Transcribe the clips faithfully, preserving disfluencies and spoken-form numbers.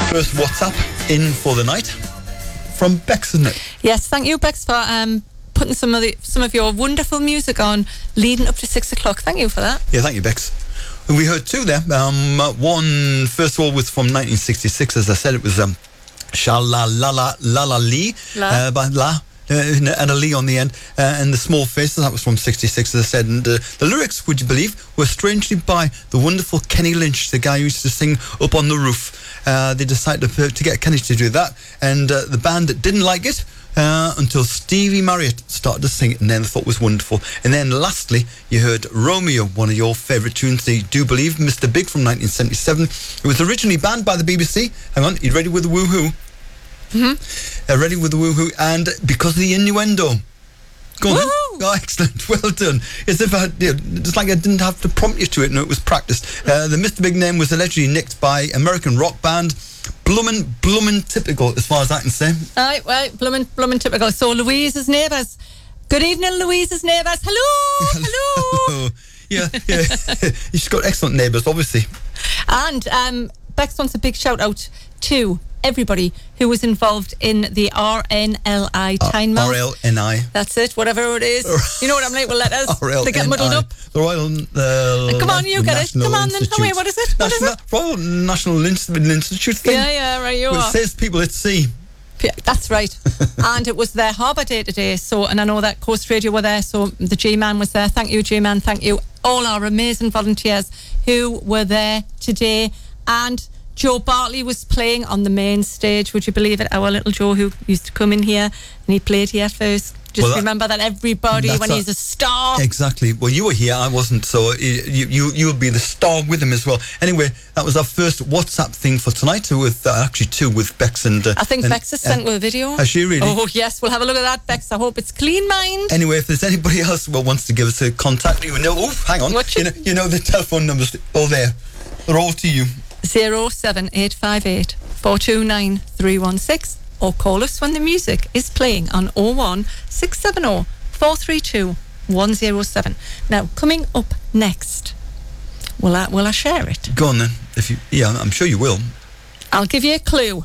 First WhatsApp in for the night from Bex, isn't it? Yes, thank you, Bex, for um, putting some of the some of your wonderful music on leading up to six o'clock. Thank you for that. Yeah, thank you, Bex. And we heard two there. Um, one, first of all, was from nineteen sixty-six. As I said, it was um, Sha La La La La La Lee uh, by La. Uh, and a Lee on the end, uh, and the Small Faces, that was from sixty-six, as I said. And uh, the lyrics, would you believe, were strangely by the wonderful Kenny Lynch, the guy who used to sing Up on the Roof. Uh, they decided to, to get Kenny to do that, and uh, the band that didn't like it uh, until Stevie Marriott started to sing it, and then they thought it was wonderful. And then lastly, you heard Romeo, one of your favourite tunes, the Do Believe, Mister Big from nineteen seventy-seven. It was originally banned by the B B C. Hang on, you ready with the woohoo? Mm-hmm. Uh, ready with the woohoo, and because of the innuendo. Go on then. Oh, excellent, well done. As if I, you know, it's like I didn't have to prompt you to it, no, it was practiced. Uh, the Mister Big name was allegedly nicked by American rock band Bloomin' Bloomin' Typical, as far as I can say. Right, right, Bloomin' Bloomin' Typical. So Louise's neighbours. Good evening, Louise's neighbours. Hello, hello. yeah, yeah. She's got excellent neighbours, obviously. And um, Bex wants a big shout out to everybody who was involved in the R N L I Tynemouth. R L N I. That's it, whatever it is. You know what I'm like with letters? R L N I. They get muddled up. The Royal... Uh, Come on, you get it. Come on then. Tell me, what is it? What National, is it? Royal National Institute thing. Yeah, yeah, right, you Well, are. it says people at sea. Yeah, that's right. And it was their Harbour Day today, so, and I know that Coast Radio were there, so the G-Man was there. Thank you, G-Man. Thank you. All our amazing volunteers who were there today. And Joe Bartley was playing on the main stage, would you believe it? Our little Joe who used to come in here, and he played here first. Just well, that, remember that everybody, when a, he's a star. Exactly. Well, you were here, I wasn't, so you you you'll be the star with him as well. Anyway, that was our first WhatsApp thing for tonight, with uh, actually two with Bex and... Uh, I think and, Bex has sent uh, with a video. Has she really? Oh, yes, we'll have a look at that, Bex. I hope it's clean mind. Anyway, if there's anybody else who wants to give us a contact, you know, oh, hang on. You know, you know the telephone numbers, all there. They're all to you. zero seven eight five eight four two nine three one six, or call us when the music is playing on oh one six seven oh four three two one oh seven. Now, coming up next, will I, will I share it? Go on then. If you, yeah, I'm sure you will. I'll give you a clue.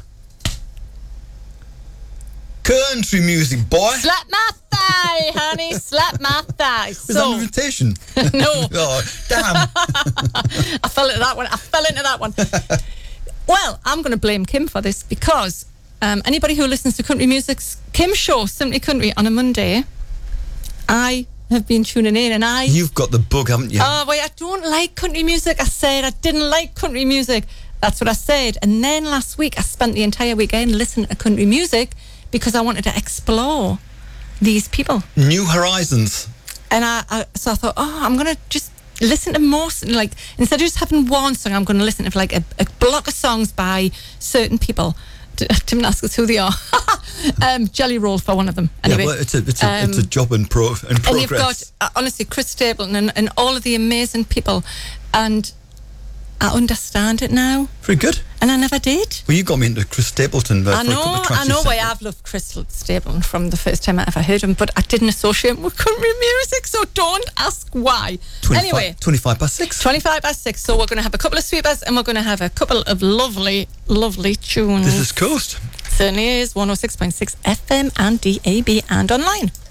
Country music, boy. Slap my thigh, honey. Slap my thigh. Was so, that an invitation? No. Oh, damn. I fell into that one. I fell into that one. Well, I'm going to blame Kim for this, because um, anybody who listens to country music's Kim show, Simply Country, on a Monday, I have been tuning in, and I... You've got the bug, haven't you? Oh, wait, I don't like country music. I said I didn't like country music. That's what I said. And then last week, I spent the entire weekend listening to country music because I wanted to explore these people. New horizons. And I, I so I thought, oh, I'm going to just listen to more, like, instead of just having one song, I'm going to listen to like a, a block of songs by certain people. Tim ask us who they are. um, Jelly Roll for one of them. Anyway, yeah, well, it's a it's a, um, it's a job in pro in progress. And you've got uh, honestly Chris Stapleton and, and all of the amazing people, and I understand it now. Very good. And I never did. Well, you got me into Chris Stapleton. Uh, I know, for a couple of tracks I know why I've I've loved Chris Stapleton from the first time I ever heard him, but I didn't associate him with country music, so don't ask why. twenty-five, anyway, twenty-five past six. twenty-five past six. So we're going to have a couple of sweepers, and we're going to have a couple of lovely, lovely tunes. This is Coast. Certainly is. one oh six point six F M and D A B and online.